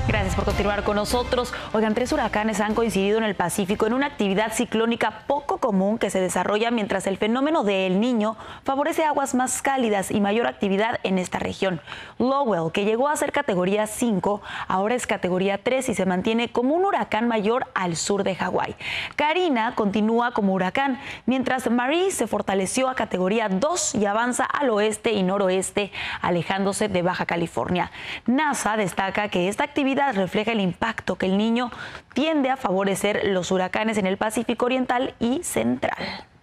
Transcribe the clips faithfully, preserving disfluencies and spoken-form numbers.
Gracias por continuar con nosotros. Oigan, tres huracanes han coincidido en el Pacífico en una actividad ciclónica poco común que se desarrolla mientras el fenómeno de El Niño favorece aguas más cálidas y mayor actividad en esta región. Lowell, que llegó a ser categoría cinco, ahora es categoría tres y se mantiene como un huracán mayor al sur de Hawái. Karina continúa como huracán, mientras Marie se fortaleció a categoría dos y avanza al oeste y noroeste, alejándose de Baja California. NASA destaca que esta actividad refleja el impacto que el Niño tiende a favorecer los huracanes en el Pacífico Oriental y Central.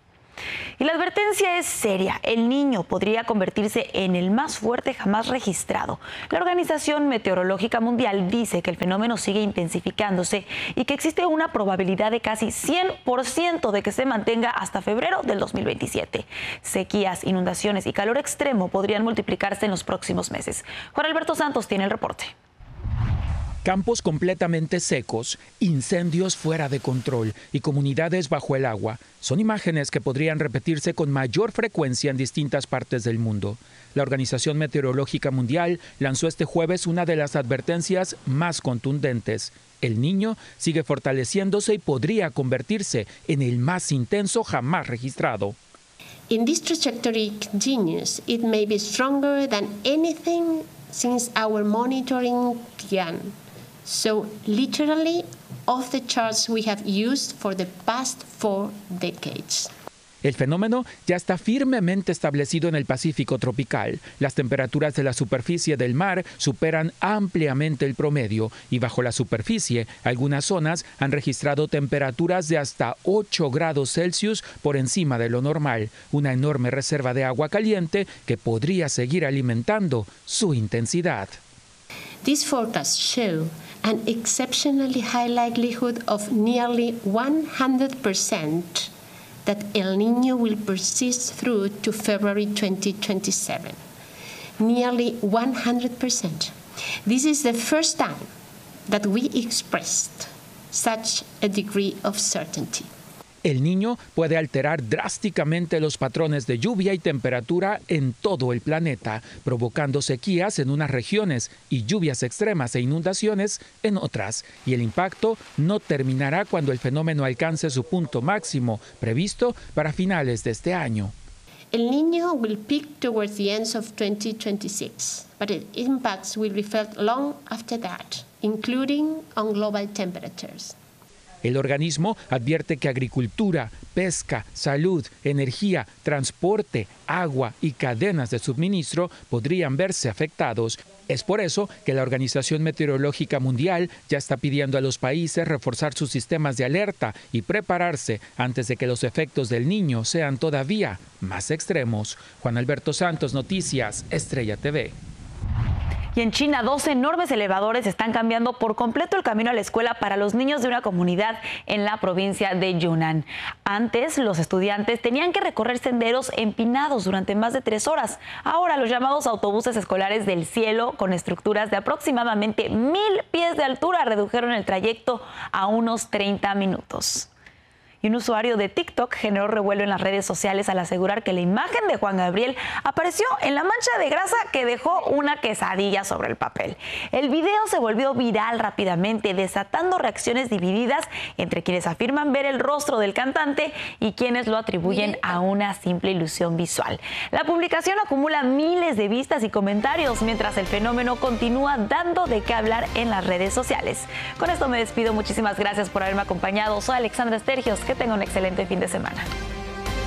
Y la advertencia es seria. El Niño podría convertirse en el más fuerte jamás registrado. La Organización Meteorológica Mundial dice que el fenómeno sigue intensificándose y que existe una probabilidad de casi cien por ciento de que se mantenga hasta febrero del dos mil veintisiete. Sequías, inundaciones y calor extremo podrían multiplicarse en los próximos meses. Juan Alberto Santos tiene el reporte. Campos completamente secos, incendios fuera de control y comunidades bajo el agua son imágenes que podrían repetirse con mayor frecuencia en distintas partes del mundo. La Organización Meteorológica Mundial lanzó este jueves una de las advertencias más contundentes. El Niño sigue fortaleciéndose y podría convertirse en el más intenso jamás registrado. In this trajectory continues, it may be stronger than anything since our monitoring began. So literally off the charts we have used for the past four decades. El fenómeno ya está firmemente establecido en el Pacífico tropical. Las temperaturas de la superficie del mar superan ampliamente el promedio y bajo la superficie algunas zonas han registrado temperaturas de hasta ocho grados Celsius por encima de lo normal, una enorme reserva de agua caliente que podría seguir alimentando su intensidad. These forecasts show an exceptionally high likelihood of nearly one hundred percent that El Niño will persist through to February twenty twenty-seven. Nearly one hundred percent. This is the first time that we expressed such a degree of certainty. El Niño puede alterar drásticamente los patrones de lluvia y temperatura en todo el planeta, provocando sequías en unas regiones y lluvias extremas e inundaciones en otras. Y el impacto no terminará cuando el fenómeno alcance su punto máximo, previsto para finales de este año. El Niño will peak towards the end of twenty twenty-six, but its impacts will be felt long after that, including on global temperatures. El organismo advierte que agricultura, pesca, salud, energía, transporte, agua y cadenas de suministro podrían verse afectados. Es por eso que la Organización Meteorológica Mundial ya está pidiendo a los países reforzar sus sistemas de alerta y prepararse antes de que los efectos del Niño sean todavía más extremos. Juan Alberto Santos, Noticias, Estrella T V. Y en China, dos enormes elevadores están cambiando por completo el camino a la escuela para los niños de una comunidad en la provincia de Yunnan. Antes, los estudiantes tenían que recorrer senderos empinados durante más de tres horas. Ahora, los llamados autobuses escolares del cielo, con estructuras de aproximadamente mil pies de altura, redujeron el trayecto a unos treinta minutos. Y un usuario de TikTok generó revuelo en las redes sociales al asegurar que la imagen de Juan Gabriel apareció en la mancha de grasa que dejó una quesadilla sobre el papel. El video se volvió viral rápidamente, desatando reacciones divididas entre quienes afirman ver el rostro del cantante y quienes lo atribuyen a una simple ilusión visual. La publicación acumula miles de vistas y comentarios, mientras el fenómeno continúa dando de qué hablar en las redes sociales. Con esto me despido. Muchísimas gracias por haberme acompañado. Soy Alexandra Estergios. Que tenga un excelente fin de semana.